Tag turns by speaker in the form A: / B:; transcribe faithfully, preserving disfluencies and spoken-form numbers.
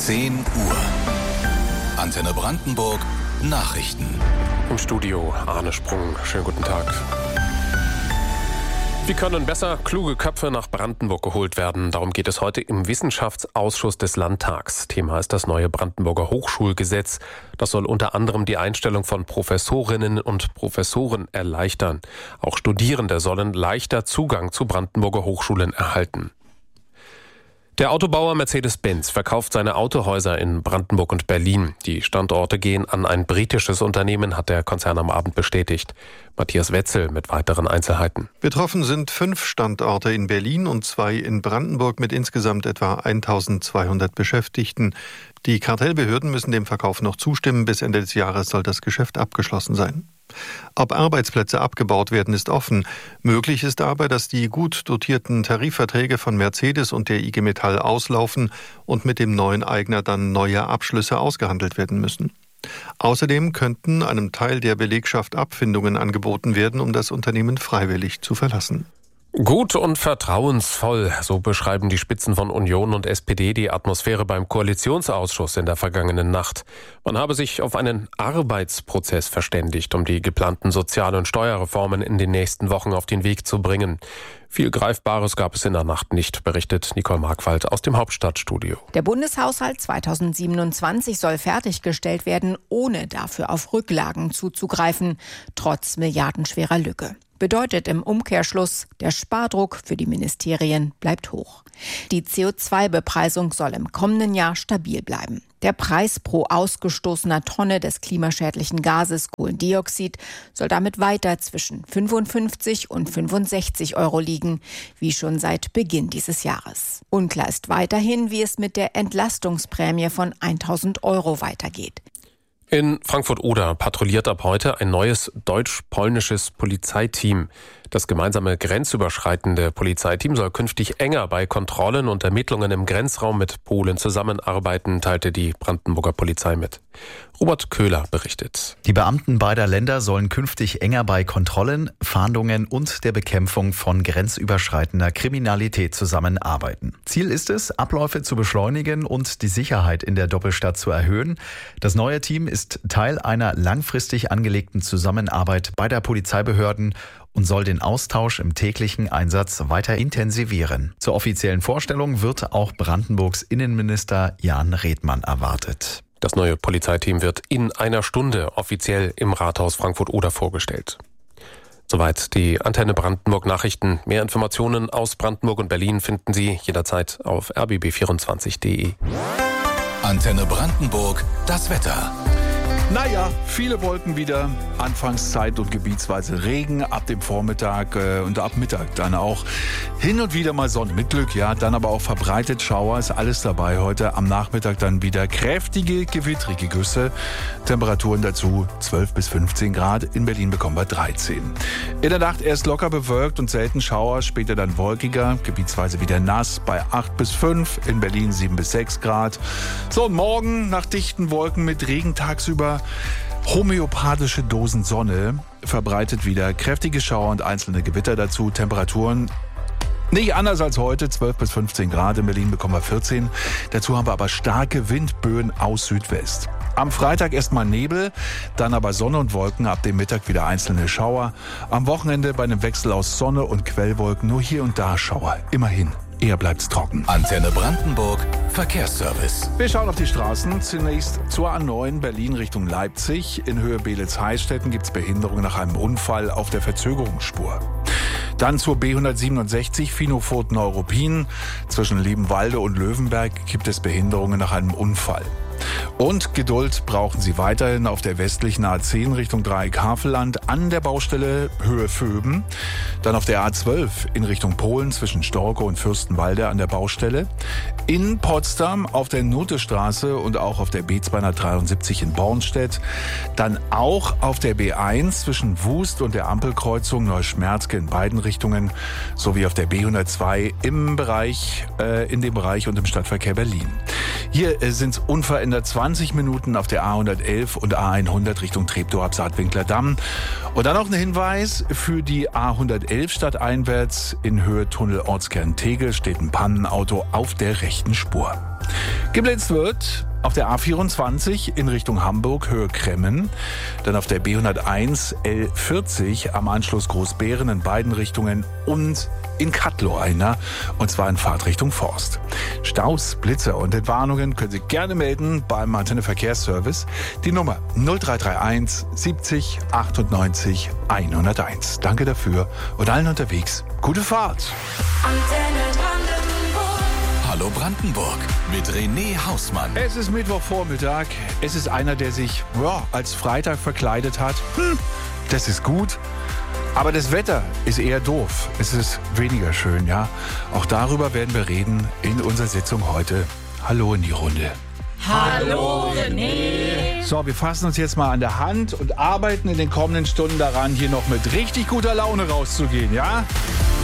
A: zehn Uhr. Antenne Brandenburg Nachrichten.
B: Im Studio Arne Sprung. Schönen guten Tag. Wie können besser kluge Köpfe nach Brandenburg geholt werden? Darum geht es heute im Wissenschaftsausschuss des Landtags. Thema ist das neue Brandenburger Hochschulgesetz. Das soll unter anderem die Einstellung von Professorinnen und Professoren erleichtern. Auch Studierende sollen leichter Zugang zu Brandenburger Hochschulen erhalten. Der Autobauer Mercedes-Benz verkauft seine Autohäuser in Brandenburg und Berlin. Die Standorte gehen an ein britisches Unternehmen, hat der Konzern am Abend bestätigt. Matthias Wetzel mit weiteren Einzelheiten.
C: Betroffen sind fünf Standorte in Berlin und zwei in Brandenburg mit insgesamt etwa eintausendzweihundert Beschäftigten. Die Kartellbehörden müssen dem Verkauf noch zustimmen. Bis Ende des Jahres soll das Geschäft abgeschlossen sein. Ob Arbeitsplätze abgebaut werden, ist offen. Möglich ist aber, dass die gut dotierten Tarifverträge von Mercedes und der I G Metall auslaufen und mit dem neuen Eigner dann neue Abschlüsse ausgehandelt werden müssen. Außerdem könnten einem Teil der Belegschaft Abfindungen angeboten werden, um das Unternehmen freiwillig zu verlassen.
B: Gut und vertrauensvoll, so beschreiben die Spitzen von Union und S P D die Atmosphäre beim Koalitionsausschuss in der vergangenen Nacht. Man habe sich auf einen Arbeitsprozess verständigt, um die geplanten Sozial- und Steuerreformen in den nächsten Wochen auf den Weg zu bringen. Viel Greifbares gab es in der Nacht nicht, berichtet Nicole Markwald aus dem Hauptstadtstudio.
D: Der Bundeshaushalt zweitausendsiebenundzwanzig soll fertiggestellt werden, ohne dafür auf Rücklagen zuzugreifen, trotz milliardenschwerer Lücke. Bedeutet im Umkehrschluss, der Spardruck für die Ministerien bleibt hoch. Die C O zwei Bepreisung soll im kommenden Jahr stabil bleiben. Der Preis pro ausgestoßener Tonne des klimaschädlichen Gases Kohlendioxid soll damit weiter zwischen fünfundfünfzig und fünfundsechzig Euro liegen, wie schon seit Beginn dieses Jahres. Unklar ist weiterhin, wie es mit der Entlastungsprämie von tausend Euro weitergeht.
B: In Frankfurt-Oder patrouilliert ab heute ein neues deutsch-polnisches Polizeiteam. Das gemeinsame grenzüberschreitende Polizeiteam soll künftig enger bei Kontrollen und Ermittlungen im Grenzraum mit Polen zusammenarbeiten, teilte die Brandenburger Polizei mit. Robert Köhler berichtet.
E: Die Beamten beider Länder sollen künftig enger bei Kontrollen, Fahndungen und der Bekämpfung von grenzüberschreitender Kriminalität zusammenarbeiten. Ziel ist es, Abläufe zu beschleunigen und die Sicherheit in der Doppelstadt zu erhöhen. Das neue Team ist Teil einer langfristig angelegten Zusammenarbeit beider Polizeibehörden und soll den Austausch im täglichen Einsatz weiter intensivieren. Zur offiziellen Vorstellung wird auch Brandenburgs Innenminister Jan Redmann erwartet.
B: Das neue Polizeiteam wird in einer Stunde offiziell im Rathaus Frankfurt-Oder vorgestellt. Soweit die Antenne Brandenburg Nachrichten. Mehr Informationen aus Brandenburg und Berlin finden Sie jederzeit auf r b b vierundzwanzig punkt d e.
A: Antenne Brandenburg, das Wetter.
F: Naja, viele Wolken wieder, Anfangszeit und gebietsweise Regen, ab dem Vormittag äh, und ab Mittag dann auch hin und wieder mal Sonne mit Glück, ja, dann aber auch verbreitet Schauer, ist alles dabei heute. Am Nachmittag dann wieder kräftige, gewittrige Güsse, Temperaturen dazu zwölf bis fünfzehn Grad, in Berlin bekommen wir dreizehn. In der Nacht erst locker bewölkt und selten Schauer, später dann wolkiger, gebietsweise wieder nass bei acht bis fünf, in Berlin sieben bis sechs Grad. So, und morgen nach dichten Wolken mit Regen tagsüber homöopathische Dosen Sonne, verbreitet wieder kräftige Schauer und einzelne Gewitter dazu. Temperaturen nicht anders als heute, zwölf bis fünfzehn Grad. In Berlin bekommen wir vierzehn. Dazu haben wir aber starke Windböen aus Südwest. Am Freitag erstmal Nebel, dann aber Sonne und Wolken, ab dem Mittag wieder einzelne Schauer. Am Wochenende bei einem Wechsel aus Sonne und Quellwolken nur hier und da Schauer. Immerhin. Eher bleibt's trocken.
A: Antenne Brandenburg, Verkehrsservice.
F: Wir schauen auf die Straßen. Zunächst zur A neun Berlin Richtung Leipzig. In Höhe Beelitz-Heilstätten gibt's Behinderung nach einem Unfall auf der Verzögerungsspur. Dann zur B hundertsiebenundsechzig Finofurten-Neuruppin. Zwischen Liebenwalde und Löwenberg gibt es Behinderungen nach einem Unfall. Und Geduld brauchen Sie weiterhin auf der westlichen A zehn Richtung Dreieck-Havelland an der Baustelle Höhe Vöben. Dann auf der A zwölf in Richtung Polen zwischen Storke und Fürstenwalde an der Baustelle. In Potsdam auf der Notestraße und auch auf der B zweihundertdreiundsiebzig in Bornstedt. Dann auch auf der B eins zwischen Wust und der Ampelkreuzung Neuschmerzke in beiden Richtungen. Sowie auf der B hundertzwei im Bereich, äh, in dem Bereich und im Stadtverkehr Berlin. Hier äh, sind es unverändert zwanzig Minuten auf der A hundertelf und A hundert Richtung Treptow ab Saatwinkler Damm. Und dann noch ein Hinweis für die A hundertelf stadteinwärts in Höhe Tunnel Ortskern Tegel steht ein Pannenauto auf der rechten Spur. Geblitzt wird auf der A vierundzwanzig in Richtung Hamburg, Höhe Kremmen. Dann auf der B hunderteins L vierzig am Anschluss Großbeeren in beiden Richtungen und in Kattlow einer, und zwar in Fahrtrichtung Forst. Staus, Blitze und Entwarnungen können Sie gerne melden beim Antenne Verkehrsservice. Die Nummer null drei drei eins siebzig achtundneunzig hunderteins. Danke dafür und allen unterwegs gute Fahrt.
A: Antenne Brandenburg. Hallo Brandenburg mit René Hausmann.
F: Es ist Mittwochvormittag. Es ist einer, der sich ja, als Freitag verkleidet hat. Hm, das ist gut. Aber das Wetter ist eher doof. Es ist weniger schön, ja. Auch darüber werden wir reden in unserer Sitzung heute. Hallo in die Runde.
G: Hallo René.
F: So, wir fassen uns jetzt mal an der Hand und arbeiten in den kommenden Stunden daran, hier noch mit richtig guter Laune rauszugehen, ja?